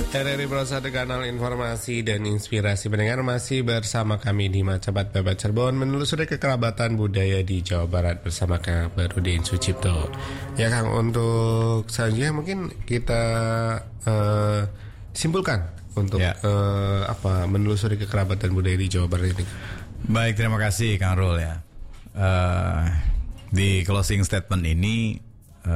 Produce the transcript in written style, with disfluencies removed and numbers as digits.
RRI Pro 1 kanal informasi dan inspirasi pendengar masih bersama kami di Macabat Babat Cirebon menelusuri kekerabatan budaya di Jawa Barat bersama Kang Barudin Sucipto. Ya Kang, untuk selanjutnya mungkin kita simpulkan untuk menelusuri kekerabatan budaya di Jawa Barat ini. Baik, terima kasih Kang Rul ya. Di closing statement ini